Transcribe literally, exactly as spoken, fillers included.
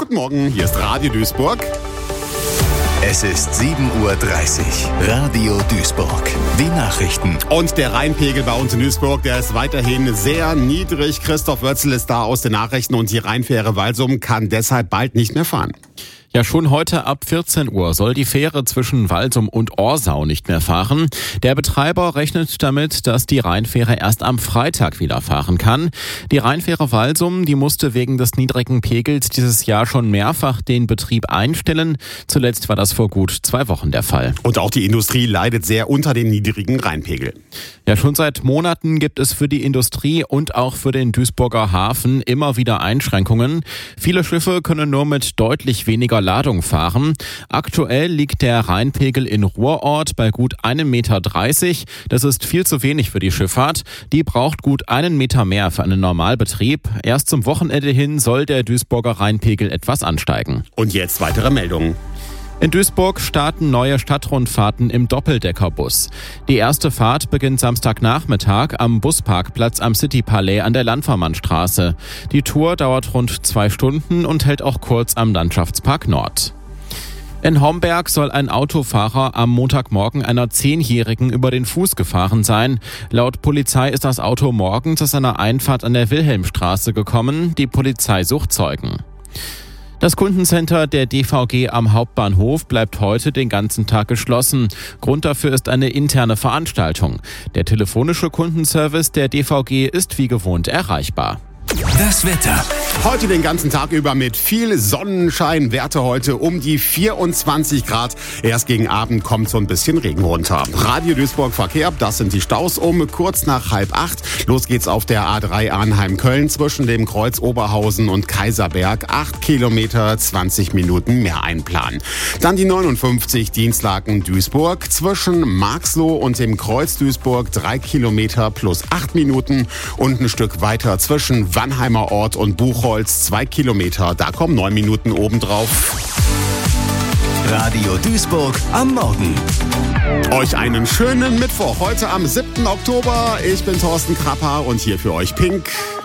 Guten Morgen, hier ist Radio Duisburg. Es ist sieben Uhr dreißig. Radio Duisburg. Die Nachrichten. Und der Rheinpegel bei uns in Duisburg, der ist weiterhin sehr niedrig. Christoph Wörzel ist da aus den Nachrichten und die Rheinfähre Walsum kann deshalb bald nicht mehr fahren. Ja, schon heute ab vierzehn Uhr soll die Fähre zwischen Walsum und Orsau nicht mehr fahren. Der Betreiber rechnet damit, dass die Rheinfähre erst am Freitag wieder fahren kann. Die Rheinfähre Walsum, die musste wegen des niedrigen Pegels dieses Jahr schon mehrfach den Betrieb einstellen. Zuletzt war das vor gut zwei Wochen der Fall. Und auch die Industrie leidet sehr unter dem niedrigen Rheinpegel. Ja, schon seit Monaten gibt es für die Industrie und auch für den Duisburger Hafen immer wieder Einschränkungen. Viele Schiffe können nur mit deutlich weniger Ladung fahren. Aktuell liegt der Rheinpegel in Ruhrort bei gut einem Meter dreißig. Das ist viel zu wenig für die Schifffahrt. Die braucht gut einen Meter mehr für einen Normalbetrieb. Erst zum Wochenende hin soll der Duisburger Rheinpegel etwas ansteigen. Und jetzt weitere Meldungen. In Duisburg starten neue Stadtrundfahrten im Doppeldeckerbus. Die erste Fahrt beginnt Samstagnachmittag am Busparkplatz am Citypalais an der Landvermannstraße. Die Tour dauert rund zwei Stunden und hält auch kurz am Landschaftspark Nord. In Homberg soll ein Autofahrer am Montagmorgen einer Zehnjährigen über den Fuß gefahren sein. Laut Polizei ist das Auto morgens aus einer Einfahrt an der Wilhelmstraße gekommen. Die Polizei sucht Zeugen. Das Kundencenter der D V G am Hauptbahnhof bleibt heute den ganzen Tag geschlossen. Grund dafür ist eine interne Veranstaltung. Der telefonische Kundenservice der D V G ist wie gewohnt erreichbar. Das Wetter. Heute den ganzen Tag über mit viel Sonnenschein. Werte heute um die vierundzwanzig Grad. Erst gegen Abend kommt so ein bisschen Regen runter. Radio Duisburg Verkehr, das sind die Staus um kurz nach halb acht. Los geht's auf der A drei Arnheim-Köln zwischen dem Kreuz Oberhausen und Kaiserberg. acht Kilometer, zwanzig Minuten mehr einplanen. Dann die neunundfünfzig Dienstlaken-Duisburg zwischen Marxloh und dem Kreuz Duisburg. drei Kilometer plus acht Minuten. Und ein Stück weiter zwischen Wannheimer Ort und Buchholz, zwei Kilometer, da kommen neun Minuten obendrauf. Radio Duisburg am Morgen. Euch einen schönen Mittwoch, heute am siebten Oktober. Ich bin Thorsten Krapper und hier für euch Pink.